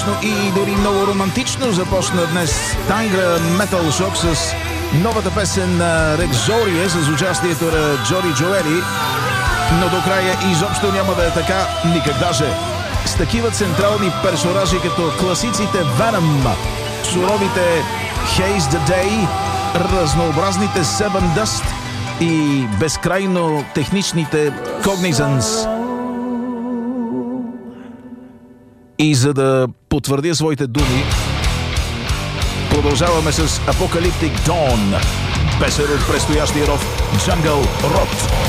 И дори много романтично започна днес Тангра Metal Shock с новата песен на Rexoria с участието на Джори Джоели, но до края изобщо няма да е така никак даже. С такива централни персонажи като класиците Venom, суровите Haze the Day, разнообразните Seven Dust и безкрайно техничните Cognizance. И за да потвърдя своите думи, продължаваме с Apocalyptic Dawn, песен от предстоящия нов Jungle Rot.